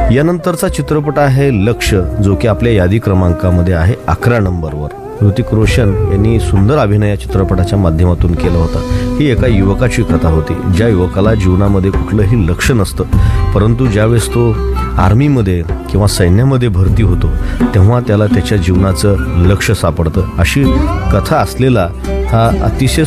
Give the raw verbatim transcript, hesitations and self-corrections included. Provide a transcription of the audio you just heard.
यानंतरचा चित्रपट आहे लक्ष, जो की आपल्या यादी क्रमांकामध्ये आहे अकरा नंबरवर. ऋतिक रोशन यांनी सुंदर अभिनय या चित्रपटाच्या माध्यमातून केला होता. ही एका युवकाची कथा होती, ज्या युवकाला जीवनामध्ये कुठलंही लक्ष नसतं, परंतु ज्यावेळेस तो आर्मीमध्ये किंवा सैन्यामध्ये भरती होतो तेव्हा त्याला त्याच्या जीवनाचं लक्ष सापडतं. अशी कथा असलेला हा अतिशय